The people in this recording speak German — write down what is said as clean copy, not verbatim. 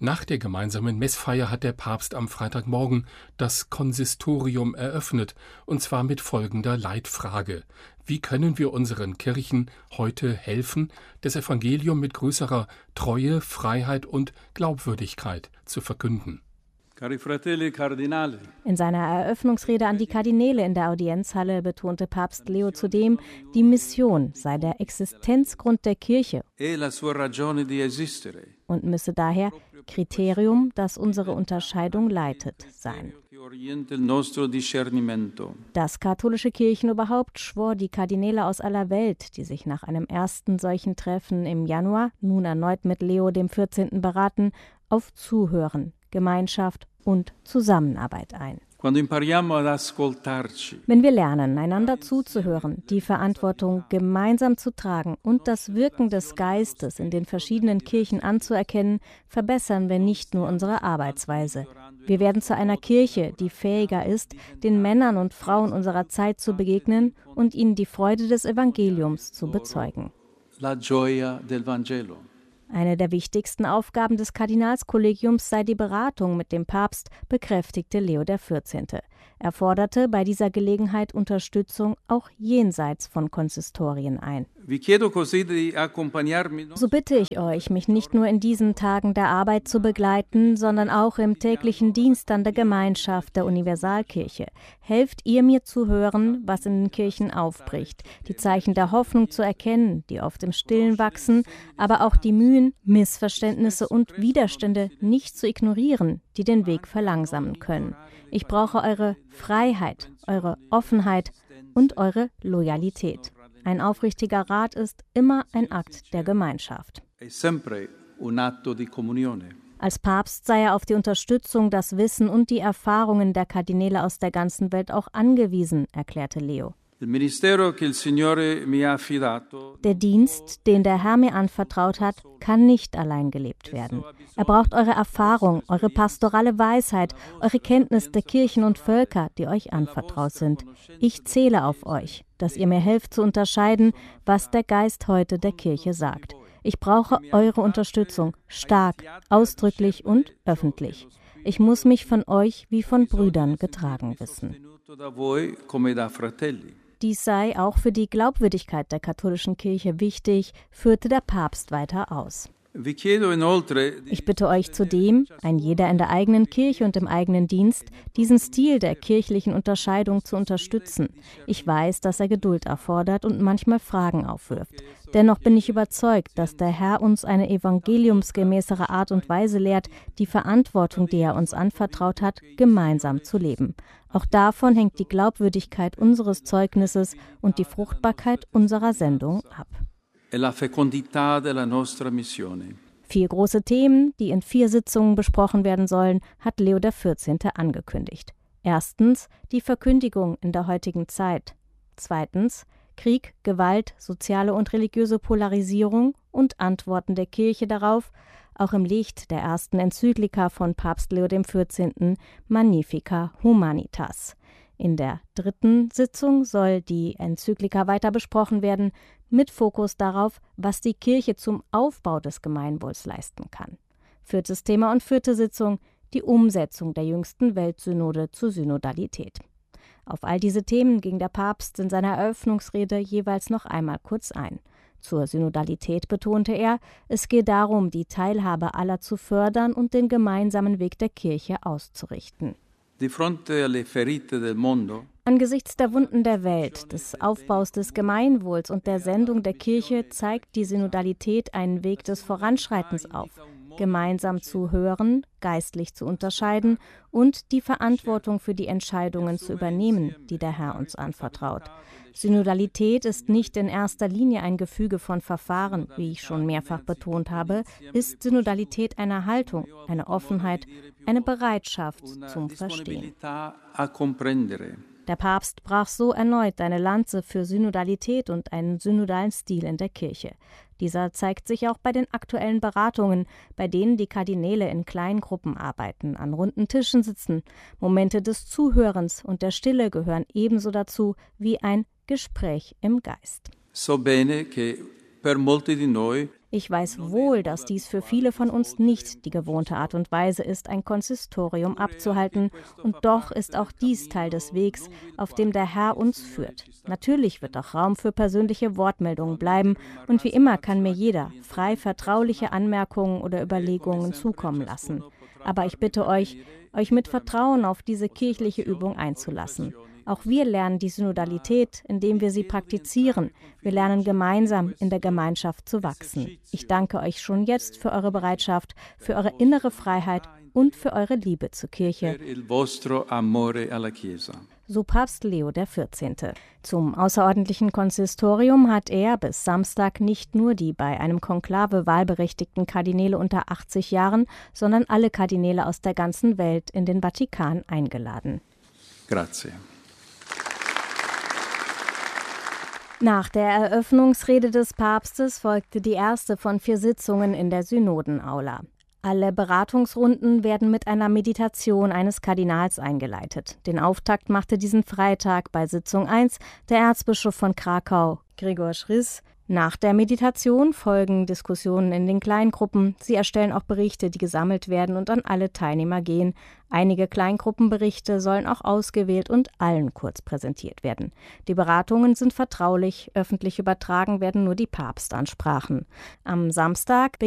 Nach der gemeinsamen Messfeier hat der Papst am Freitagmorgen das Konsistorium eröffnet, und zwar mit folgender Leitfrage: Wie können wir unseren Kirchen heute helfen, das Evangelium mit größerer Treue, Freiheit und Glaubwürdigkeit zu verkünden? In seiner Eröffnungsrede an die Kardinäle in der Audienzhalle betonte Papst Leo zudem, die Mission sei der Existenzgrund der Kirche und müsse daher Kriterium, das unsere Unterscheidung leitet, sein. Das katholische Kirchenoberhaupt schwor die Kardinäle aus aller Welt, die sich nach einem ersten solchen Treffen im Januar nun erneut mit Leo XIV. Beraten, auf Zuhören, Gemeinschaft und Zusammenarbeit ein. Wenn wir lernen, einander zuzuhören, die Verantwortung gemeinsam zu tragen und das Wirken des Geistes in den verschiedenen Kirchen anzuerkennen, verbessern wir nicht nur unsere Arbeitsweise. Wir werden zu einer Kirche, die fähiger ist, den Männern und Frauen unserer Zeit zu begegnen und ihnen die Freude des Evangeliums zu bezeugen. Eine der wichtigsten Aufgaben des Kardinalskollegiums sei die Beratung mit dem Papst, bekräftigte Leo XIV. Er forderte bei dieser Gelegenheit Unterstützung auch jenseits von Konsistorien ein. So bitte ich euch, mich nicht nur in diesen Tagen der Arbeit zu begleiten, sondern auch im täglichen Dienst an der Gemeinschaft der Universalkirche. Helft ihr mir zu hören, was in den Kirchen aufbricht, die Zeichen der Hoffnung zu erkennen, die oft im Stillen wachsen, aber auch die Mühen, Missverständnisse und Widerstände nicht zu ignorieren, die den Weg verlangsamen können. Ich brauche eure Freiheit, eure Offenheit und eure Loyalität. Ein aufrichtiger Rat ist immer ein Akt der Gemeinschaft. Als Papst sei er auf die Unterstützung, das Wissen und die Erfahrungen der Kardinäle aus der ganzen Welt auch angewiesen, erklärte Leo. Der Dienst, den der Herr mir anvertraut hat, kann nicht allein gelebt werden. Er braucht eure Erfahrung, eure pastorale Weisheit, eure Kenntnis der Kirchen und Völker, die euch anvertraut sind. Ich zähle auf euch, dass ihr mir helft zu unterscheiden, was der Geist heute der Kirche sagt. Ich brauche eure Unterstützung, stark, ausdrücklich und öffentlich. Ich muss mich von euch wie von Brüdern getragen wissen. Dies sei auch für die Glaubwürdigkeit der katholischen Kirche wichtig, führte der Papst weiter aus. Ich bitte euch zudem, ein jeder in der eigenen Kirche und im eigenen Dienst, diesen Stil der kirchlichen Unterscheidung zu unterstützen. Ich weiß, dass er Geduld erfordert und manchmal Fragen aufwirft. Dennoch bin ich überzeugt, dass der Herr uns eine evangeliumsgemäßere Art und Weise lehrt, die Verantwortung, die er uns anvertraut hat, gemeinsam zu leben. Auch davon hängt die Glaubwürdigkeit unseres Zeugnisses und die Fruchtbarkeit unserer Sendung ab. 4 große Themen, die in 4 Sitzungen besprochen werden sollen, hat Leo XIV. Angekündigt. Erstens die Verkündigung in der heutigen Zeit. Zweitens Krieg, Gewalt, soziale und religiöse Polarisierung und Antworten der Kirche darauf, auch im Licht der ersten Enzyklika von Papst Leo XIV. Magnificat Humanitas. In der 3. Sitzung soll die Enzyklika weiter besprochen werden, mit Fokus darauf, was die Kirche zum Aufbau des Gemeinwohls leisten kann. 4. Thema und 4. Sitzung, die Umsetzung der jüngsten Weltsynode zur Synodalität. Auf all diese Themen ging der Papst in seiner Eröffnungsrede jeweils noch einmal kurz ein. Zur Synodalität betonte er, es gehe darum, die Teilhabe aller zu fördern und den gemeinsamen Weg der Kirche auszurichten. Angesichts der Wunden der Welt, des Aufbaus des Gemeinwohls und der Sendung der Kirche zeigt die Synodalität einen Weg des Voranschreitens auf, gemeinsam zu hören, geistlich zu unterscheiden und die Verantwortung für die Entscheidungen zu übernehmen, die der Herr uns anvertraut. Synodalität ist nicht in erster Linie ein Gefüge von Verfahren, wie ich schon mehrfach betont habe, ist Synodalität eine Haltung, eine Offenheit, eine Bereitschaft zum Verstehen. Der Papst brach so erneut eine Lanze für Synodalität und einen synodalen Stil in der Kirche. Dieser zeigt sich auch bei den aktuellen Beratungen, bei denen die Kardinäle in kleinen Gruppen arbeiten, an runden Tischen sitzen. Momente des Zuhörens und der Stille gehören ebenso dazu wie ein Gespräch im Geist. Ich weiß wohl, dass dies für viele von uns nicht die gewohnte Art und Weise ist, ein Konsistorium abzuhalten, und doch ist auch dies Teil des Wegs, auf dem der Herr uns führt. Natürlich wird auch Raum für persönliche Wortmeldungen bleiben, und wie immer kann mir jeder frei vertrauliche Anmerkungen oder Überlegungen zukommen lassen. Aber ich bitte euch mit Vertrauen auf diese kirchliche Übung einzulassen. Auch wir lernen die Synodalität, indem wir sie praktizieren. Wir lernen gemeinsam in der Gemeinschaft zu wachsen. Ich danke euch schon jetzt für eure Bereitschaft, für eure innere Freiheit und für eure Liebe zur Kirche. So Papst Leo XIV. Zum außerordentlichen Konsistorium hat er bis Samstag nicht nur die bei einem Konklave wahlberechtigten Kardinäle unter 80 Jahren, sondern alle Kardinäle aus der ganzen Welt in den Vatikan eingeladen. Grazie. Nach der Eröffnungsrede des Papstes folgte die erste von 4 Sitzungen in der Synodenaula. Alle Beratungsrunden werden mit einer Meditation eines Kardinals eingeleitet. Den Auftakt machte diesen Freitag bei Sitzung 1 der Erzbischof von Krakau, Gregor Schriss. Nach der Meditation folgen Diskussionen in den Kleingruppen. Sie erstellen auch Berichte, die gesammelt werden und an alle Teilnehmer gehen. Einige Kleingruppenberichte sollen auch ausgewählt und allen kurz präsentiert werden. Die Beratungen sind vertraulich, öffentlich übertragen werden nur die Papstansprachen. Am Samstag